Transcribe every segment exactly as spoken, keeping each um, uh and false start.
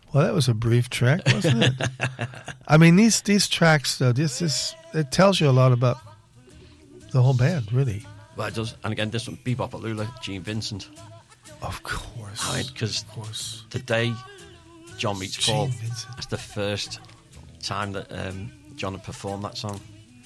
Well, that was a brief track, wasn't it? I mean, these these tracks, though, this is it tells you a lot about the whole band, really. Well, it does. And again, this one, Bebop Alula, Gene Vincent. Of course. Right, because today, John meets Gene Paul. Vincent. That's the first time that um, John had performed that song.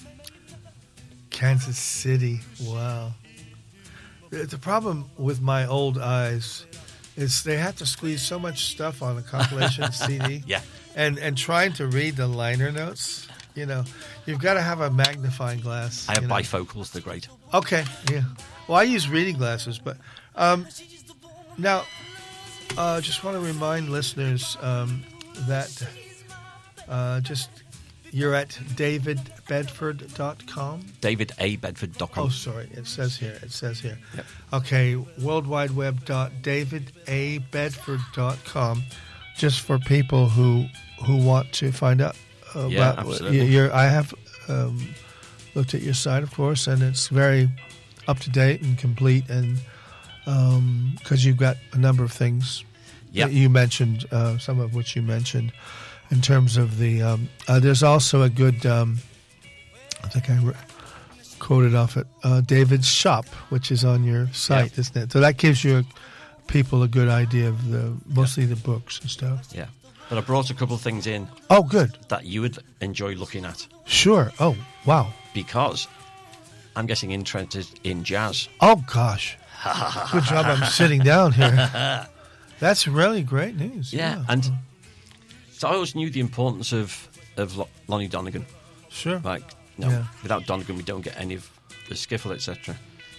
Kansas City. Wow. The the problem with my old eyes is they have to squeeze so much stuff on a compilation C D. Yeah. And and trying to read the liner notes, you know, you've got to have a magnifying glass. I have you know. bifocals, they're great. Okay, yeah. Well, I use reading glasses, but um, now, uh, just want to remind listeners um, that uh, just you're at david bedford dot com. david a bedford dot com. Oh, sorry. It says here. It says here. Yep. Okay, world wide web dot david a bedford dot com, just for people who who want to find out about Yeah, absolutely. your. I have um, looked at your site, of course, and it's very up to date and complete, and because you've got a number of things Yep. that you mentioned, uh, some of which you mentioned. In terms of the, um, uh, there's also a good, um, I think I re- quoted off it, uh, David's Shop, which is on your site, Yeah. isn't it? So that gives you people a good idea of the mostly the books and stuff. Yeah. But I brought a couple of things in Oh, good. that you would enjoy looking at Sure. Oh, wow. because I'm getting interested in jazz. Oh, gosh. Good job I'm sitting down here. That's really great news. Yeah. Yeah. And so I always knew the importance of, of Lo- Lonnie Donegan. Sure. Like, no, Yeah. without Donegan, we don't get any of the skiffle, et cetera.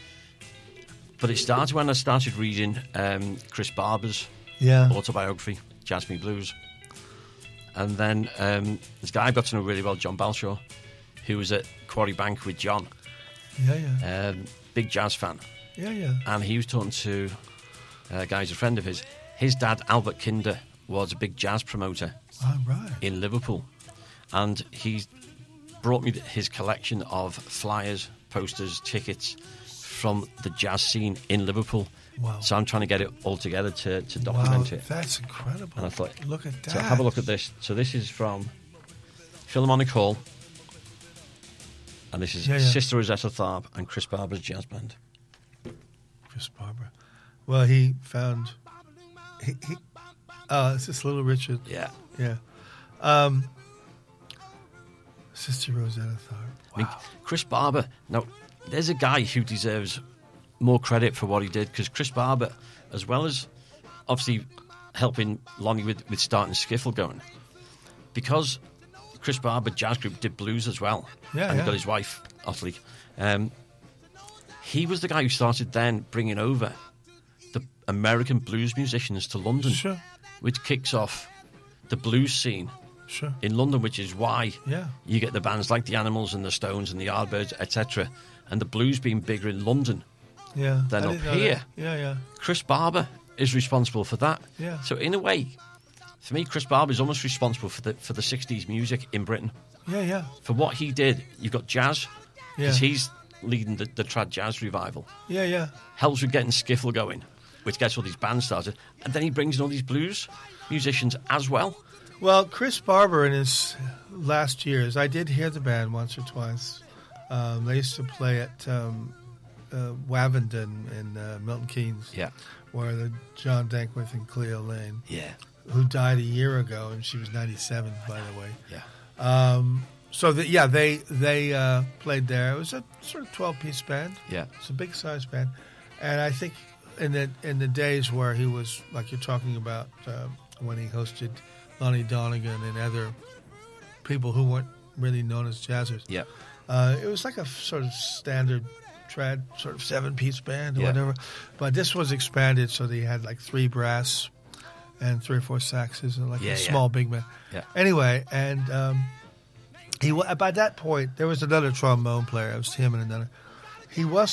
But it started when I started reading um, Chris Barber's Yeah. autobiography, Jazz Me Blues. And then um, this guy I got to know really well, John Balshaw, who was at Quarry Bank with John, Yeah, yeah. um, big jazz fan. Yeah, yeah. And he was talking to a guy who's a friend of his. His dad, Albert Kinder, was a big jazz promoter All right. in Liverpool. And he brought me th- his collection of flyers, posters, tickets from the jazz scene in Liverpool. Wow. So I'm trying to get it all together to, to Wow, document it. that's incredible. And I thought, look at that. So have a look at this. So this is from Philharmonic Hall. And this is Yeah, yeah. Sister Rosetta Tharpe and Chris Barber's jazz band. Chris Barber. Well, he found. He, he, uh, is this Little Richard? Yeah. Yeah. Um, Sister Rosetta Tharpe. I mean, Chris Barber, now, there's a guy who deserves more credit for what he did, because Chris Barber, as well as obviously helping Lonnie with, with starting Skiffle going, because Chris Barber Jazz Group did blues as well, Yeah, and yeah. got his wife, Ottilie, um, he was the guy who started then bringing over the American blues musicians to London, Sure. which kicks off the blues scene Sure. in London, which is why Yeah. you get the bands like the Animals and the Stones and the Yardbirds, et cetera, and the blues being bigger in London Yeah. than I up didn't know here. that. Yeah, yeah. Chris Barber is responsible for that. Yeah. So in a way, for me, Chris Barber is almost responsible for the for the sixties music in Britain. Yeah, yeah. For what he did, you've got jazz, because Yeah. he's leading the, the trad jazz revival. Yeah, yeah. Helps with getting Skiffle going, which gets all these bands started, and then he brings in all these blues musicians as well. Well, Chris Barber in his last years, I did hear the band once or twice. Um, they used to play at um, uh, Wavendon in uh, Milton Keynes, Yeah. where the John Dankworth and Cleo Lane, Yeah. who died a year ago, and she was ninety-seven, by the way. Yeah. Um, so, the, yeah, they they uh, played there. It was a sort of twelve-piece band. Yeah. It's a big-sized band. And I think in the in the days where he was, like you're talking about, um, when he hosted Lonnie Donegan and other people who weren't really known as jazzers, Yeah. uh, it was like a sort of standard trad sort of seven-piece band or Yeah. whatever. But this was expanded, so they had like three brass and three or four saxes and like Yeah, a yeah. small big band. Yeah. Anyway, and um, he wa- by that point, there was another trombone player. It was him and another. He was